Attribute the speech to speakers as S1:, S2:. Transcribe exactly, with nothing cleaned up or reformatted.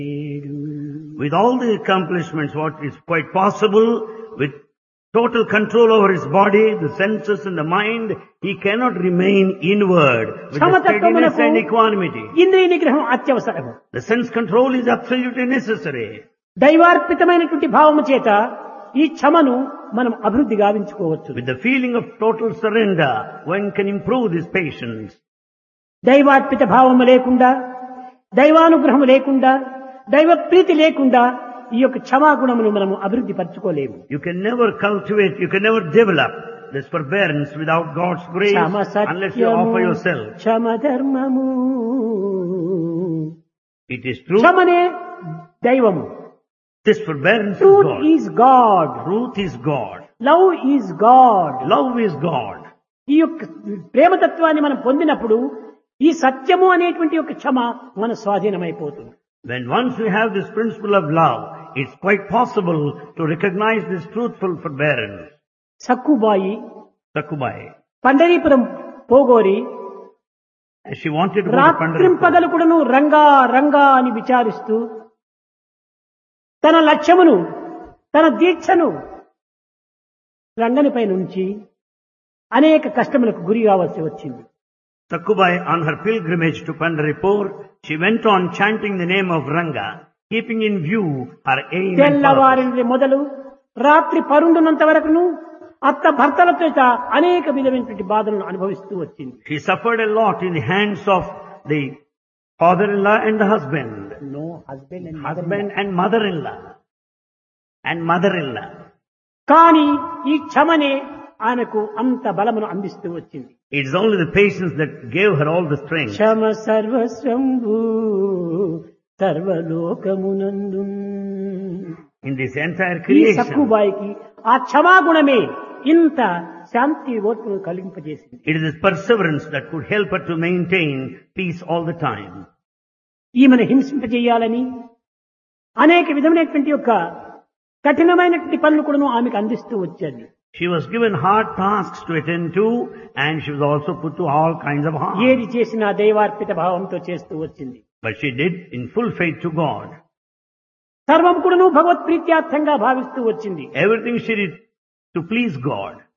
S1: With all the accomplishments, what is quite possible, with total control over his body, the senses and the mind, he cannot remain inward with the steadiness and equanimity.
S2: ఇంద్రియ నిగ్రహం అత్యవసరము.
S1: The sense control is absolutely necessary.
S2: దైవార్పితమైనటువంటి భావము చేత ఈ క్షమను మనం అభివృద్ధి గావించుకోవచ్చు.
S1: With the feeling of total surrender, one can improve this patience.
S2: దైవార్పిత భావము లేకుండా, దైవానుగ్రహము లేకుండా, దైవ ప్రీతి లేకుండా ఈ యొక్క క్షమాగుణమును మనము అభివృద్ధి పరచుకోలేము.
S1: You can never cultivate, you can never develop this forbearance without God's grace unless you offer yourself.
S2: క్షమ ధర్మము.
S1: It is true.
S2: క్షమనే దైవము.
S1: This forbearance is
S2: Truth
S1: God.
S2: is God.
S1: Truth is God.
S2: Love is God.
S1: Love is God.
S2: ఈ యొక్క ప్రేమతత్వాన్ని మనం పొందినప్పుడు ఈ సత్యము అనేటువంటి యొక్క క్షమ మన స్వాధీనమైపోతుంది.
S1: When once we have this principle of love, it's quite possible to recognize this truthful forbearance.
S2: Sakkubai
S1: Sakubai,
S2: Pandharpur పోగోరి
S1: as she wanted to go to Pandharpur,
S2: రాత్రింపగలు కూడాను రంగా రంగా అని విచారిస్తూ తన లక్ష్యమును, తన దీక్షను రంగనిపై నుంచి అనేక కష్టములకు గురి కావాల్సి వచ్చింది.
S1: Sakubai, on her pilgrimage to Pandharpur, she went on chanting the name of Ranga, keeping in view her aim and purpose.
S2: తెల్లవారి మొదలు రాత్రి పరుండునంత వరకును అత్త భర్తలతో అనేక విధమైనటువంటి బాధలను అనుభవిస్తూ వచ్చింది.
S1: She suffered a lot in the hands of the father-in-law and the husband.
S2: No husband and
S1: Husband and mother-in-law. And mother-in-law.
S2: కానీ ఈ క్షమనే ఆయనకు అంత బలమును అందిస్తూ వచ్చింది.
S1: It is only the patience that gave her all the strength.
S2: Kshama సర్వస్వంభూ సర్వలోకమునందు.
S1: In this entire
S2: ఈ
S1: creation,
S2: సక్కుబాయికి ఆ క్షమాగుణమే ఇంత శాంతి ఓర్పును కలిగింపజేసింది.
S1: it is this perseverance that could help her to maintain peace all the time.
S2: ఈమెను హింసింపజేయాలని అనేక విధమైనటువంటి యొక్క కఠినమైనటువంటి పనులు కూడా ఆమెకు అందిస్తూ వచ్చేది.
S1: She was given hard tasks to attend to, and she was also put to all kinds of harm.
S2: ఏది చేసినా దైవార్పిత భావంతో చేస్తూ వచ్చింది.
S1: But she did in full faith to God.
S2: సర్వం కూడాను భగవత్ ప్రీత్యార్థంగా భావిస్తూ వచ్చింది.
S1: Everything she did to please God.